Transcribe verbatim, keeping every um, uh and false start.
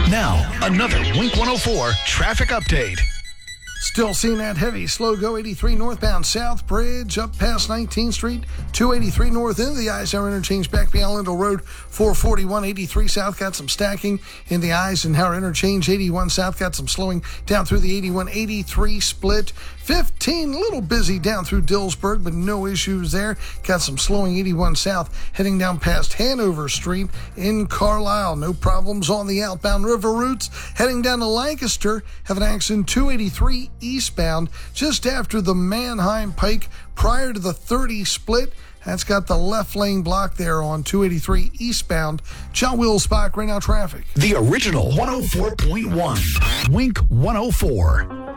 Now, another Wink one oh four traffic update. Still seeing that heavy slow go eighty-three northbound South Bridge up past nineteenth Street, two eighty-three north into the Eisenhower interchange back beyond Lindell Road, four forty-one eighty-three south got some stacking in the Eisenhower interchange, eighty-one south got some slowing down through the eighty-one eighty-three split, fifteen a little busy down through Dillsburg, but no issues there. Got some slowing eighty-one south heading down past Hanover Street in Carlisle. No problems on the outbound river routes. Heading down to Lancaster, have an accident two eighty-three eastbound just after the Mannheim Pike prior to the thirty split. That's got the left lane blocked there on two eighty-three eastbound. John Wilsbach, right now traffic. The original one oh four point one. Wink one oh four.